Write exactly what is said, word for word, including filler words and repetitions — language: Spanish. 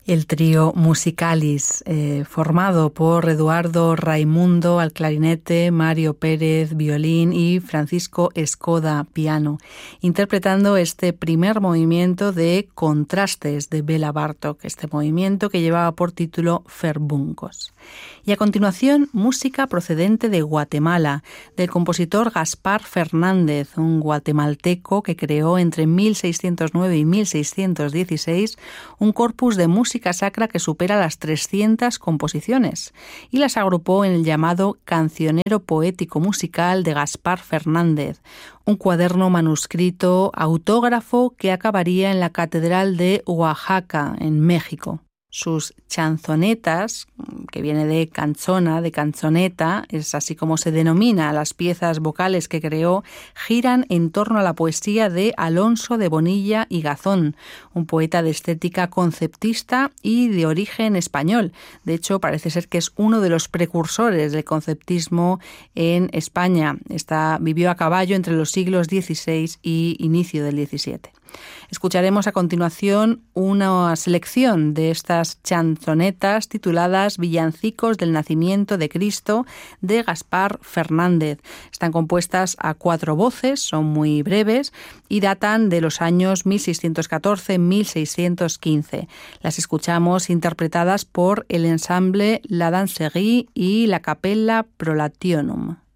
El trío Musicalis, eh, formado por Eduardo Raimundo al clarinete, Mario Pérez violín y Francisco Escoda piano, interpretando este primer movimiento de Contrastes de Béla Bartók, este movimiento que llevaba por título Ferbuncos. Y a continuación, música procedente de Guatemala, del compositor Gaspar Fernández, un guatemalteco que creó entre mil seiscientos nueve y mil seiscientos dieciséis un corpus de música sacra que supera las trescientas composiciones y las agrupó en el llamado Cancionero Poético Musical de Gaspar Fernández, un cuaderno manuscrito autógrafo que acabaría en la Catedral de Oaxaca, en México. Sus chanzonetas, que viene de canzona, de canzoneta, es así como se denomina las piezas vocales que creó, giran en torno a la poesía de Alonso de Bonilla y Gazón, un poeta de estética conceptista y de origen español. De hecho, parece ser que es uno de los precursores del conceptismo en España. Está, vivió a caballo entre los siglos dieciséis y inicio del diecisiete. Escucharemos a continuación una selección de estas chanzonetas tituladas Villancicos del Nacimiento de Cristo de Gaspar Fernández. Están compuestas a cuatro voces, son muy breves y datan de los años mil seiscientos catorce a mil seiscientos quince. Las escuchamos interpretadas por el ensamble La Danserie y la Capella Prolationum.